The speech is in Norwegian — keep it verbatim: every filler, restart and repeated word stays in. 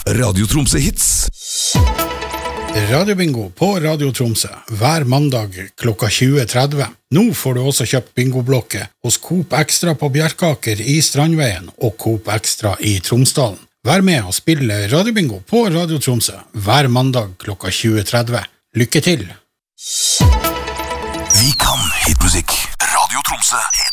Radio Tromsø Hits. Radiobingo på Radio Tromsø hver mandag klokka tjue tretti. Nå får du også kjøpt bingoblokke hos Coop Extra på Bjerkaker i Strandveien og Coop Extra i Tromsdalen. Vær med og spille Radiobingo på Radio Tromsø hver mandag klokka tjue tretti. Lykke til! Vi kan hitmusikk. Radio Tromsø.